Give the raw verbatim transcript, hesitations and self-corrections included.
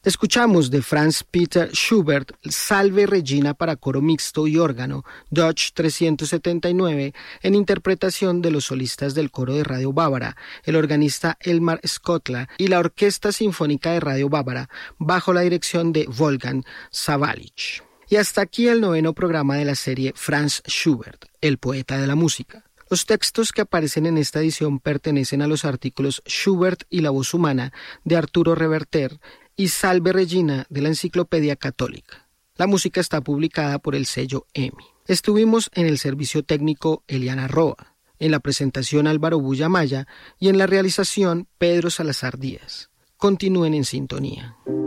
Escuchamos de Franz Peter Schubert Salve Regina para coro mixto y órgano, Deutsch trescientos setenta y nueve, en interpretación de los solistas del coro de Radio Bávara, el organista Elmar Skotla y la Orquesta Sinfónica de Radio Bávara, bajo la dirección de Wolfgang Sawallisch. Y hasta aquí el noveno programa de la serie Franz Schubert, el poeta de la música. Los textos que aparecen en esta edición pertenecen a los artículos Schubert y la voz humana de Arturo Reverter y Salve Regina de la Enciclopedia Católica. La música está publicada por el sello E M I. Estuvimos en el servicio técnico Eliana Roa, en la presentación Álvaro Bullamaya y en la realización Pedro Salazar Díaz. Continúen en sintonía.